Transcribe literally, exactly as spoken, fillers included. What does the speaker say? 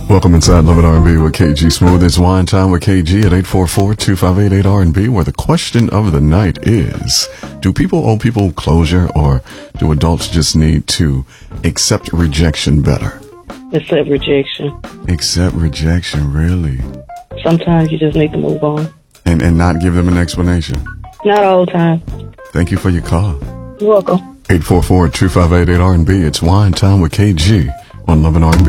Welcome inside Love and R and B with K G Smooth. It's Wine Time with K G at eight four four, two five eight, eight R and B, where the question of the night is, do people owe people closure, or do adults just need to accept rejection better? Accept rejection. Accept rejection, really? Sometimes you just need to move on. And and not give them an explanation? Not all the time. Thank you for your call. You're welcome. eight four four, two five eight, eight R and B. It's Wine Time with K G on Love and R and B.